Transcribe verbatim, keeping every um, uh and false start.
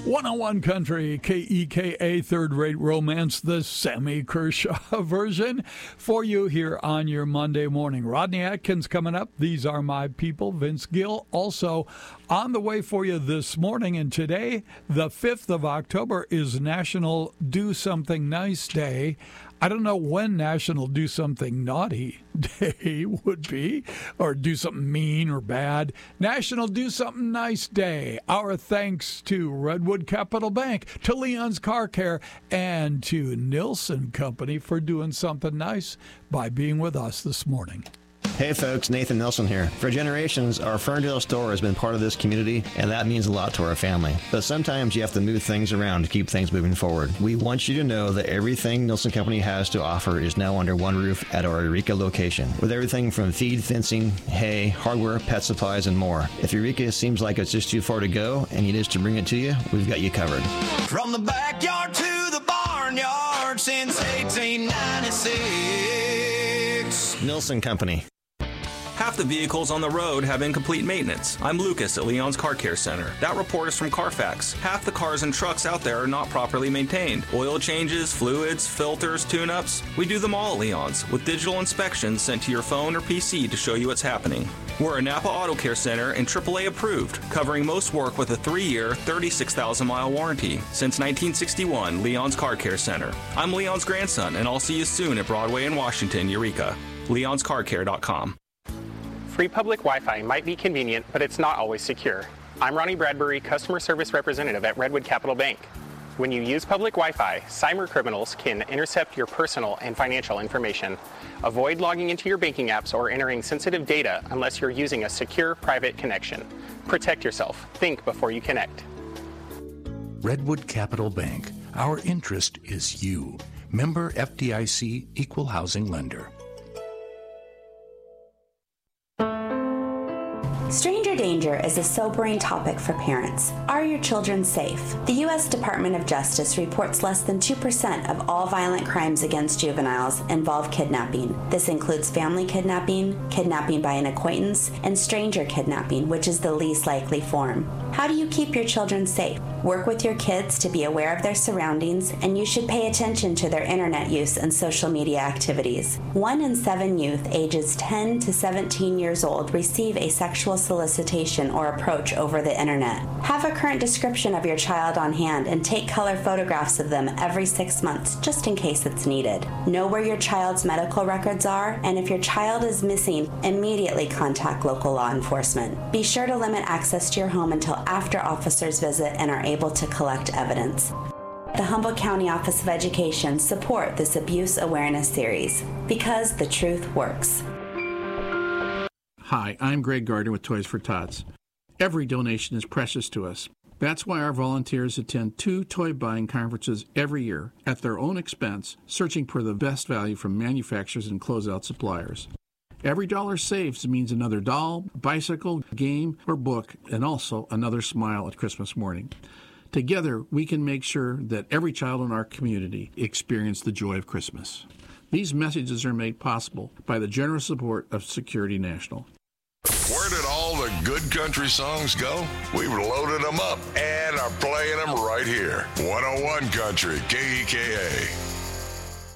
one oh one Country, K E K A, Third Rate Romance, the Sammy Kershaw version for you here on your Monday morning. Rodney Atkins coming up. These are my people. Vince Gill also on the way for you this morning. And today, the fifth of October, is National Do Something Nice Day. I don't know when National Do Something Naughty Day would be, or do something mean or bad. National Do Something Nice Day. Our thanks to Redwood Capital Bank, to Leon's Car Care, and to Nilson Company for doing something nice by being with us this morning. Hey folks, Nathan Nelson here. For generations, our Ferndale store has been part of this community, and that means a lot to our family. But sometimes you have to move things around to keep things moving forward. We want you to know that everything Nilson Company has to offer is now under one roof at our Eureka location, with everything from feed, fencing, hay, hardware, pet supplies, and more. If Eureka seems like it's just too far to go and you need us to bring it to you, we've got you covered. From the backyard to the barnyard since eighteen ninety-six. Nilson Company. Half the vehicles on the road have incomplete maintenance. I'm Lucas at Leon's Car Care Center. That report is from Carfax. Half the cars and trucks out there are not properly maintained. Oil changes, fluids, filters, tune-ups. We do them all at Leon's, with digital inspections sent to your phone or P C to show you what's happening. We're a Napa Auto Care Center and triple A approved, covering most work with a three-year, thirty-six thousand mile warranty. Since nineteen sixty-one, Leon's Car Care Center. I'm Leon's grandson, and I'll see you soon at Broadway in Washington, Eureka. leons car care dot com. Free public Wi-Fi might be convenient, but it's not always secure. I'm Ronnie Bradbury, Customer Service Representative at Redwood Capital Bank. When you use public Wi-Fi, cyber criminals can intercept your personal and financial information. Avoid logging into your banking apps or entering sensitive data unless you're using a secure private connection. Protect yourself. Think before you connect. Redwood Capital Bank. Our interest is you. Member F D I C, Equal Housing Lender. Stranger danger is a sobering topic for parents. Are your children safe? The U S Department of Justice reports less than two percent of all violent crimes against juveniles involve kidnapping. This includes family kidnapping, kidnapping by an acquaintance, and stranger kidnapping, which is the least likely form. How do you keep your children safe? Work with your kids to be aware of their surroundings, and you should pay attention to their internet use and social media activities. One in seven youth ages ten to seventeen years old receive a sexual solicitation or approach over the internet. Have a current description of your child on hand and take color photographs of them every six months just in case it's needed. Know where your child's medical records are, and if your child is missing, immediately contact local law enforcement. Be sure to limit access to your home until after officers visit and are able to collect evidence. The Humboldt County Office of Education support this abuse awareness series because the truth works. Hi, I'm Greg Gardner with Toys for Tots. Every donation is precious to us. That's why our volunteers attend two toy buying conferences every year at their own expense, searching for the best value from manufacturers and closeout suppliers. Every dollar saved means another doll, bicycle, game, or book, and also another smile at Christmas morning. Together, we can make sure that every child in our community experiences the joy of Christmas. These messages are made possible by the generous support of Security National. Where did all the good country songs go? We've loaded them up and are playing them right here. one oh one Country, K E K A.